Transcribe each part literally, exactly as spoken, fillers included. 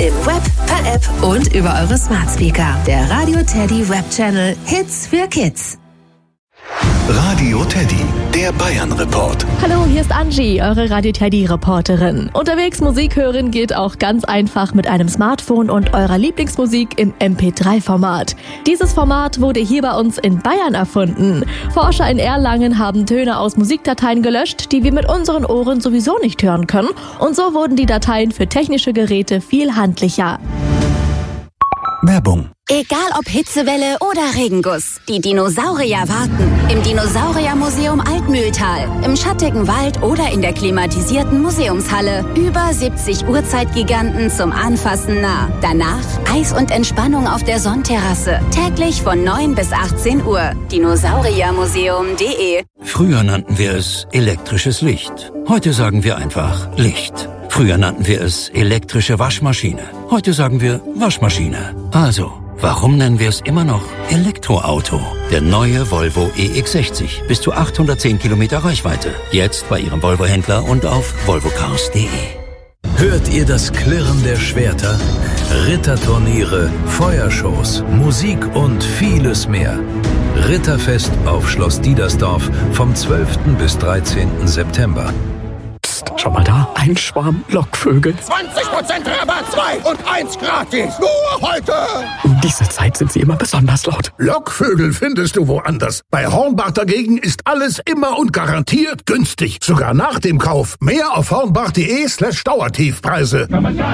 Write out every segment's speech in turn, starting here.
Im Web, per App und über eure Smart Speaker. Der Radio Teddy Web Channel Hits für Kids. Radio Teddy, der Bayern-Report. Hallo, hier ist Angie, eure Radio Teddy-Reporterin. Unterwegs Musik hören geht auch ganz einfach mit einem Smartphone und eurer Lieblingsmusik im M P drei Format. Dieses Format wurde hier bei uns in Bayern erfunden. Forscher in Erlangen haben Töne aus Musikdateien gelöscht, die wir mit unseren Ohren sowieso nicht hören können. Und so wurden die Dateien für technische Geräte viel handlicher. Werbung. Egal ob Hitzewelle oder Regenguss, die Dinosaurier warten. Im Dinosauriermuseum Altmühltal, im schattigen Wald oder in der klimatisierten Museumshalle. Über siebzig Urzeitgiganten zum Anfassen nah. Danach Eis und Entspannung auf der Sonnenterrasse. Täglich von neun bis achtzehn Uhr. dinosauriermuseum punkt de. Früher nannten wir es elektrisches Licht. Heute sagen wir einfach Licht. Früher nannten wir es elektrische Waschmaschine. Heute sagen wir Waschmaschine. Also, warum nennen wir es immer noch Elektroauto? Der neue Volvo E X sechzig. Bis zu achthundertzehn Kilometer Reichweite. Jetzt bei Ihrem Volvo-Händler und auf volvocars punkt de. Hört ihr das Klirren der Schwerter? Ritterturniere, Feuershows, Musik und vieles mehr. Ritterfest auf Schloss Diedersdorf vom zwölften bis dreizehnten September. Schau mal da, ein Schwarm Lockvögel. zwanzig Prozent Rabatt, zwei und eins gratis. Nur heute. Um diese Zeit sind sie immer besonders laut. Lockvögel findest du woanders. Bei Hornbach dagegen ist alles immer und garantiert günstig. Sogar nach dem Kauf. Mehr auf hornbach punkt de slash Dauertiefpreise.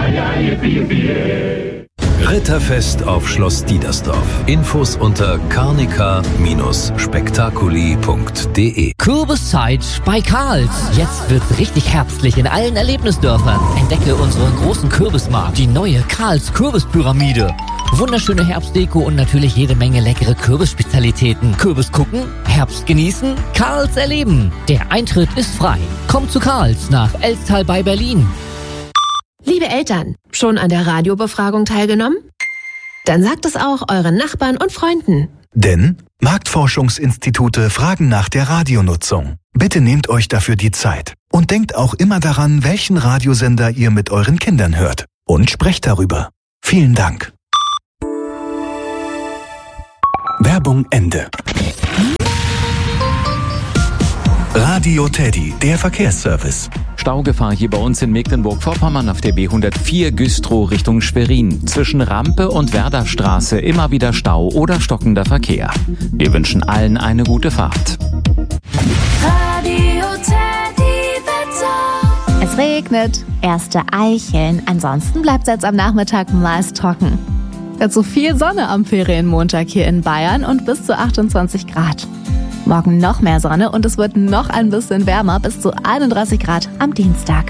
Ritterfest auf Schloss Diedersdorf. Infos unter carnica spektakuli punkt de. Kürbiszeit bei Karls. Jetzt wird's richtig herbstlich in allen Erlebnisdörfern. Entdecke unseren großen Kürbismarkt, die neue Karls Kürbispyramide. Wunderschöne Herbstdeko und natürlich jede Menge leckere Kürbisspezialitäten. Kürbis gucken, Herbst genießen, Karls erleben. Der Eintritt ist frei. Kommt zu Karls nach Elstal bei Berlin. Liebe Eltern, schon an der Radiobefragung teilgenommen? Dann sagt es auch euren Nachbarn und Freunden. Denn Marktforschungsinstitute fragen nach der Radionutzung. Bitte nehmt euch dafür die Zeit. Und denkt auch immer daran, welchen Radiosender ihr mit euren Kindern hört. Und sprecht darüber. Vielen Dank. Werbung Ende. Radio Teddy, der Verkehrsservice. Staugefahr hier bei uns in Mecklenburg-Vorpommern auf der B hundertvier Güstrow Richtung Schwerin. Zwischen Rampe und Werderstraße immer wieder Stau oder stockender Verkehr. Wir wünschen allen eine gute Fahrt. Radio Teddy Wetter. Es regnet, erste Eicheln. Ansonsten bleibt es jetzt am Nachmittag meist trocken. Dazu viel Sonne am Ferienmontag hier in Bayern und bis zu achtundzwanzig Grad. Morgen noch mehr Sonne und es wird noch ein bisschen wärmer, bis zu einunddreißig Grad am Dienstag.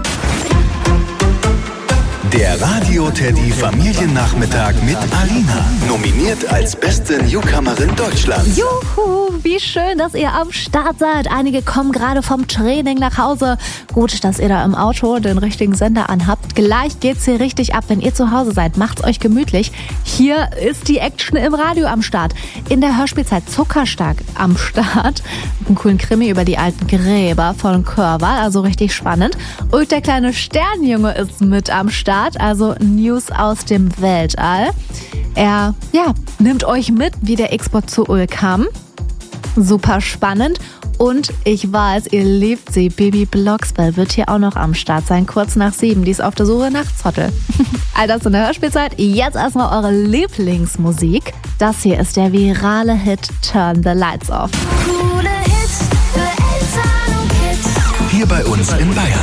Der Radio Teddy Familiennachmittag mit Alina. Nominiert als beste Newcomerin Deutschlands. Juhu, wie schön, dass ihr am Start seid. Einige kommen gerade vom Training nach Hause. Gut, dass ihr da im Auto den richtigen Sender anhabt. Gleich geht's hier richtig ab, wenn ihr zu Hause seid. Macht's euch gemütlich. Hier ist die Action im Radio am Start. In der Hörspielzeit Zuckerstark am Start. Mit einem coolen Krimi über die alten Gräber von Körwal, also richtig spannend. Und der kleine Sternjunge ist mit am Start. Also News aus dem Weltall. Er ja, nimmt euch mit, wie der Export zu Ul kam. Super spannend. Und ich weiß, ihr liebt sie. Bibi Blocksberg wird hier auch noch am Start sein, kurz nach sieben. Die ist auf der Suche nach Zottel. All das in der Hörspielzeit. Jetzt erstmal eure Lieblingsmusik. Das hier ist der virale Hit Turn the Lights Off. Coole Hits für Eltern und Kids. Hier bei uns in Bayern.